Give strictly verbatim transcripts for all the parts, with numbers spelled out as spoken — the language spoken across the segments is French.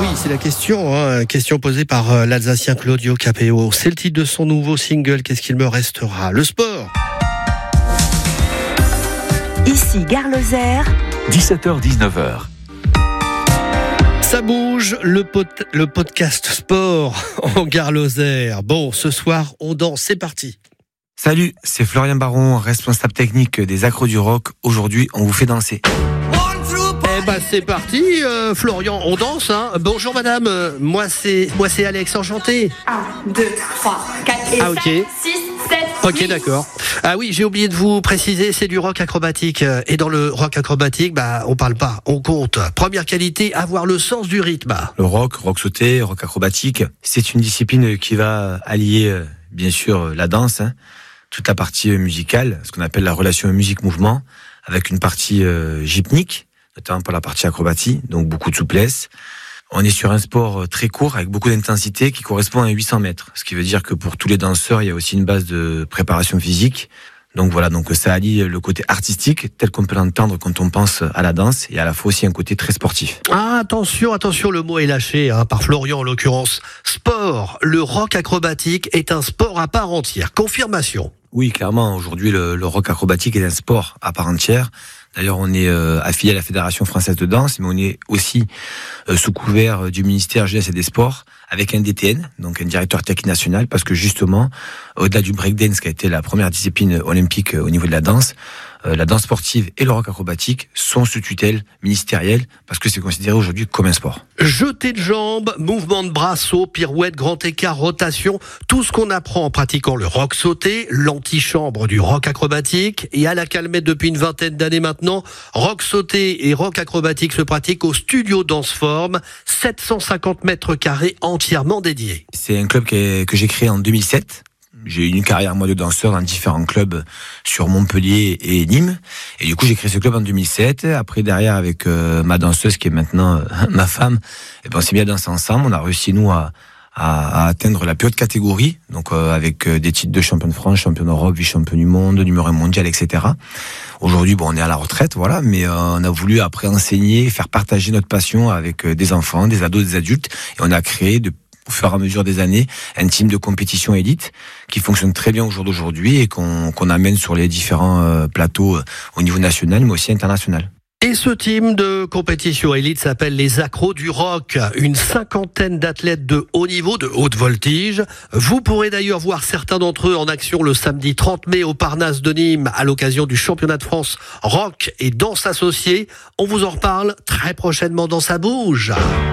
oui, c'est la question, hein, question posée par euh, l'Alsacien Claudio Capéo. C'est le titre de son nouveau single, Qu'est-ce qu'il me restera ? Le sport. Ici Gare Lozère, dix-sept heures dix-neuf heures. Ça bouge, le, pot- le podcast sport en Gare Lozère. Bon, ce soir, on danse, c'est parti. Salut, c'est Florian Baron, responsable technique des Accros du Rock. Aujourd'hui, on vous fait danser. Eh ben c'est parti, euh, Florian, on danse. Hein. Bonjour madame, euh, moi c'est moi c'est Alex, enchanté. un, deux, trois, quatre et Ah, ok. cinq, six, sept, Ok, huit. d'accord. Ah oui, j'ai oublié de vous préciser, c'est du rock acrobatique. euh, Et dans le rock acrobatique, bah on parle pas, on compte. Première qualité, avoir le sens du rythme. Le rock, rock sauté, rock acrobatique, c'est une discipline qui va allier, euh, bien sûr, la danse, hein, toute la partie musicale, ce qu'on appelle la relation musique-mouvement, avec une partie euh, gypnique, notamment pour la partie acrobatie, donc beaucoup de souplesse. On est sur un sport très court, avec beaucoup d'intensité, qui correspond à huit cents mètres. Ce qui veut dire que pour tous les danseurs, il y a aussi une base de préparation physique. Donc voilà, donc ça allie le côté artistique, tel qu'on peut l'entendre quand on pense à la danse, et à la fois aussi un côté très sportif. Ah, attention, attention, le mot est lâché, hein, par Florian en l'occurrence. Sport, le rock acrobatique est un sport à part entière. Confirmation. Oui, clairement, aujourd'hui, le, le rock acrobatique est un sport à part entière. D'ailleurs, on est euh, affilié à la Fédération française de danse, mais on est aussi euh, sous couvert du ministère Jeunesse et des Sports, avec un D T N, donc un directeur technique national, parce que justement, au-delà du breakdance, qui a été la première discipline olympique au niveau de la danse, euh, la danse sportive et le rock acrobatique sont sous tutelle ministérielle, parce que c'est considéré aujourd'hui comme un sport. Jeté de jambes, mouvement de bras, saut, pirouette, grand écart, rotation, tout ce qu'on apprend en pratiquant le rock sauté, l'antichambre du rock acrobatique, et à la Calmette depuis une vingtaine d'années maintenant, rock sauté et rock acrobatique se pratiquent au studio Danceform, sept cent cinquante mètres carrés entièrement dédiés. C'est un club que, que j'ai créé en deux mille sept. J'ai eu une carrière, moi, de danseur dans différents clubs sur Montpellier et Nîmes. Et du coup, j'ai créé ce club en deux mille sept. Après, derrière, avec euh, ma danseuse, qui est maintenant euh, ma femme, et ben, on s'est mis à danser ensemble. On a réussi, nous, à, à, à atteindre la plus haute catégorie. Donc, euh, avec euh, des titres de champion de France, champion d'Europe, vice-champion du monde, numéro un mondial, et cetera. Aujourd'hui, bon, on est à la retraite, voilà. Mais euh, on a voulu, après, enseigner, faire partager notre passion avec euh, des enfants, des ados, des adultes. Et on a créé de au fur et à mesure des années, un team de compétition élite qui fonctionne très bien au jour d'aujourd'hui et qu'on, qu'on amène sur les différents euh, plateaux euh, au niveau national, mais aussi international. Et ce team de compétition élite s'appelle les Accros du Rock. Une cinquantaine d'athlètes de haut niveau, de haute voltige. Vous pourrez d'ailleurs voir certains d'entre eux en action le samedi trente mai au Parnasse de Nîmes à l'occasion du championnat de France rock et danse associée. On vous en reparle très prochainement dans Ça bouge.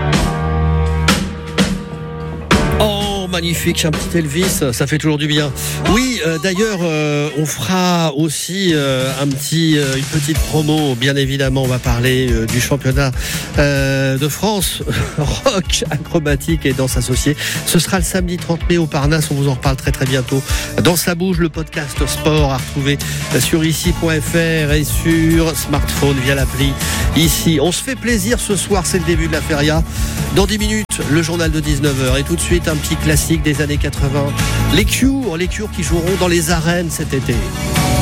Oh, magnifique, un petit Elvis, ça fait toujours du bien. Oui, euh, d'ailleurs, euh, on fera aussi euh, un petit, euh, une petite promo. Bien évidemment, on va parler euh, du championnat euh, de France rock acrobatique et danse associée. Ce sera le samedi trente mai au Parnasse. On vous en reparle très très bientôt. Dans Ça bouge, le podcast sport à retrouver sur ici point f r et sur smartphone via l'appli Ici. On se fait plaisir ce soir, c'est le début de la feria. Dans dix minutes, le journal de dix-neuf heures et tout de suite un petit classique des années quatre-vingts. Les Cure, les Cure qui joueront dans les arènes cet été.